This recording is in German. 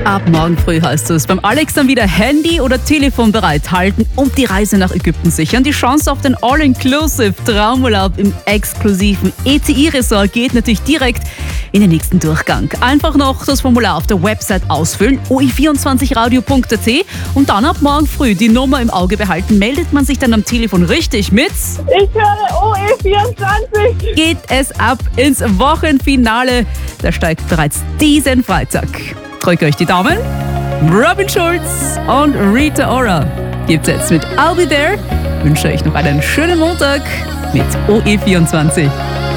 Ab morgen früh heißt es beim Alex dann wieder Handy oder Telefon bereithalten und die Reise nach Ägypten sichern. Die Chance auf den All-Inclusive Traumurlaub im exklusiven ETI-Resort geht natürlich direkt in den nächsten Durchgang. Einfach noch das Formular auf der Website ausfüllen, oi24radio.at, und dann ab morgen früh die Nummer im Auge behalten. Meldet man sich dann am Telefon richtig mit? Ich höre OE24. Geht es ab ins Wochenfinale. Der steigt bereits diesen Freitag. Drückt euch die Daumen. Robin Schulz und Rita Ora gibt's jetzt mit I'll Be There. Wünsche euch noch einen schönen Montag mit OE24.